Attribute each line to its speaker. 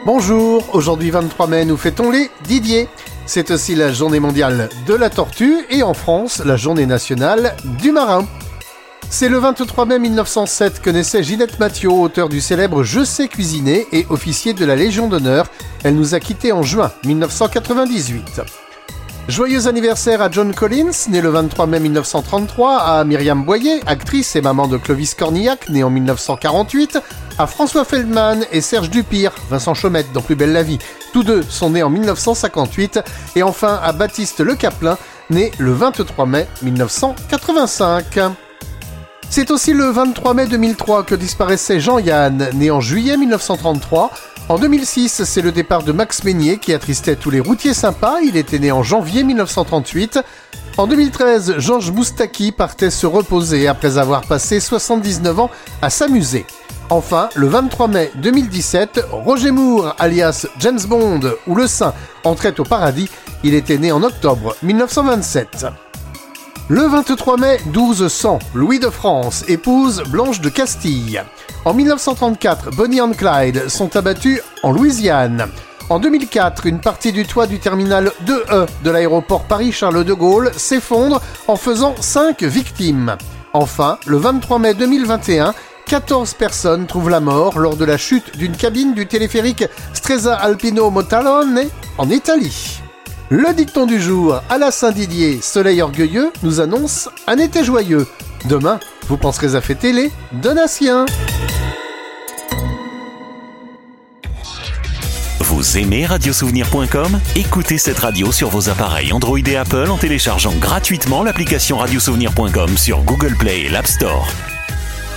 Speaker 1: Bonjour, aujourd'hui 23 mai, nous fêtons les Didier. C'est aussi la journée mondiale de la tortue et en France, la journée nationale du marin. C'est le 23 mai 1907 que naissait Ginette Mathieu, auteure du célèbre Je sais cuisiner et officier de la Légion d'honneur. Elle nous a quittés en juin 1998. Joyeux anniversaire à John Collins, né le 23 mai 1933, à Myriam Boyer, actrice et maman de Clovis Cornillac, né en 1948, à François Feldman et Serge Dupire, Vincent Chaumette dans Plus belle la vie. Tous deux sont nés en 1958, et enfin à Baptiste Le Caplin, né le 23 mai 1985. C'est aussi le 23 mai 2003 que disparaissait Jean-Yann, né en juillet 1933. En 2006, c'est le départ de Max Meignier qui attristait tous les routiers sympas. Il était né en janvier 1938. En 2013, Georges Moustaki partait se reposer après avoir passé 79 ans à s'amuser. Enfin, le 23 mai 2017, Roger Moore, alias James Bond ou Le Saint, entrait au paradis. Il était né en octobre 1927. Le 23 mai 1200, Louis de France épouse Blanche de Castille. En 1934, Bonnie and Clyde sont abattus en Louisiane. En 2004, une partie du toit du terminal 2E de l'aéroport Paris-Charles de Gaulle s'effondre en faisant 5 victimes. Enfin, le 23 mai 2021, 14 personnes trouvent la mort lors de la chute d'une cabine du téléphérique Stresa Alpino Motalone en Italie. Le dicton du jour à la Saint-Didier, soleil orgueilleux, nous annonce un été joyeux. Demain, vous penserez à fêter les Donatiens.
Speaker 2: Vous aimez radiosouvenir.com ? Écoutez cette radio sur vos appareils Android et Apple en téléchargeant gratuitement l'application radiosouvenir.com sur Google Play et l'App Store.